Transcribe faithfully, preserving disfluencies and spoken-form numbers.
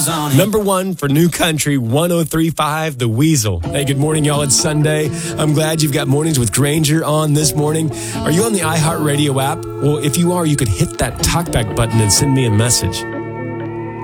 was on it. Number one for New Country, one oh three point five, The Weasel. Hey, good morning, y'all. It's Sunday. I'm glad you've got Mornings with Granger on this morning. Are you on the iHeartRadio app? Well, if you are, you could hit that talkback button and send me a message.